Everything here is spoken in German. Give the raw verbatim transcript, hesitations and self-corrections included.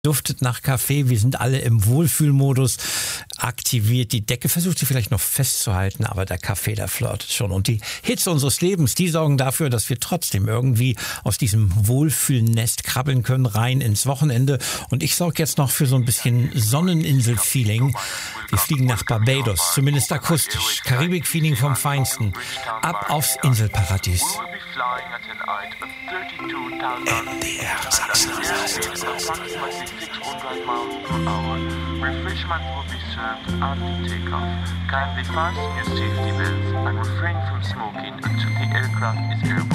Duftet nach Kaffee, wir sind alle im Wohlfühlmodus aktiviert. Die Decke versucht sie vielleicht noch festzuhalten, aber der Kaffee, der flirtet schon. Und die Hitze unseres Lebens, die sorgen dafür, dass wir trotzdem irgendwie aus diesem Wohlfühlnest krabbeln können, rein ins Wochenende. Und ich sorge jetzt noch für so ein bisschen Sonneninsel-Feeling. Wir fliegen nach Barbados, zumindest akustisch. Karibik-Feeling vom Feinsten. Ab aufs Inselparadies. N D R Sachsen-Anhalt. Refreshments will be served after takeoff. Kindly fasten your safety belts and refrain from smoking until the aircraft is airborne.